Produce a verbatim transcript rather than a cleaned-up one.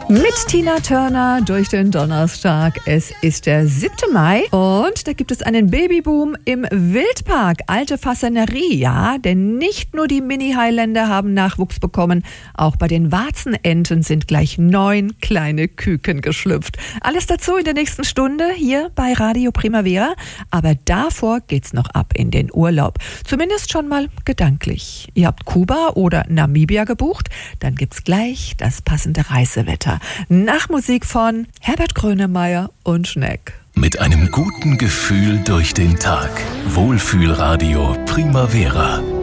Mit Tina Turner durch den Donnerstag. Es ist der siebte Mai und da gibt es einen Babyboom im Wildpark Alte Fasanerie. Ja, denn nicht nur die Mini-Highlander haben Nachwuchs bekommen, auch bei den Warzenenten sind gleich neun kleine Küken geschlüpft. Alles dazu in der nächsten Stunde hier bei Radio Primavera. Aber davor geht's noch ab in den Urlaub. Zumindest schon mal gedanklich. Ihr habt Kuba oder Namibia gebucht? Dann gibt's gleich das passende Reisewetter. Nach Musik von Herbert Grönemeyer und Schneck. Mit einem guten Gefühl durch den Tag. Wohlfühlradio Primavera.